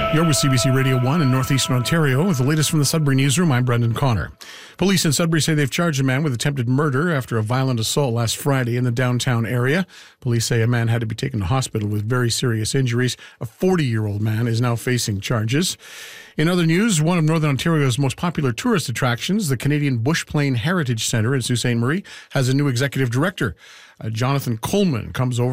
You're with CBC Radio 1 in Northeastern Ontario with the latest from the Sudbury Newsroom. I'm Brendan Connor. Police in Sudbury say they've charged a man with attempted murder after a violent assault last Friday in the downtown area. Police say a man had to be taken to hospital with very serious injuries. A 40-year-old man is now facing charges. In other news, one of Northern Ontario's most popular tourist attractions, the Canadian Bush Plane Heritage Centre in Sault Ste. Marie, has a new executive director. Jonathan Coleman comes over